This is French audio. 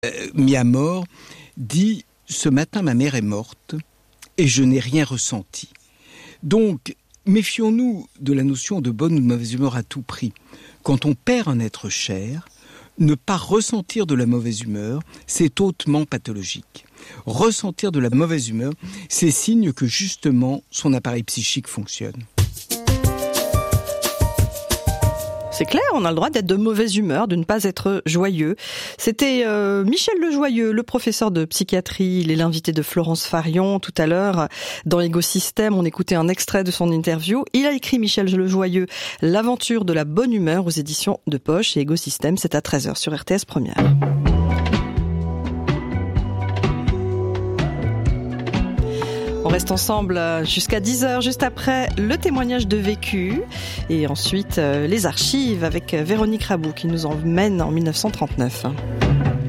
mis à mort, dit « Ce matin, ma mère est morte et je n'ai rien ressenti ». Donc, méfions-nous de la notion de bonne ou de mauvaise humeur à tout prix. Quand on perd un être cher, ne pas ressentir de la mauvaise humeur, c'est hautement pathologique. Ressentir de la mauvaise humeur, c'est signe que justement son appareil psychique fonctionne. C'est clair, on a le droit d'être de mauvaise humeur, de ne pas être joyeux. C'était Michel Lejoyeux, le professeur de psychiatrie. Il est l'invité de Florence Farion tout à l'heure dans Égosystème. On écoutait un extrait de son interview. Il a écrit, Michel Lejoyeux, L'aventure de la bonne humeur aux éditions de Poche et Égosystème. C'est à 13h sur RTS Première. On reste ensemble jusqu'à 10h, juste après le témoignage de vécu et ensuite les archives avec Véronique Rabou qui nous emmène en 1939.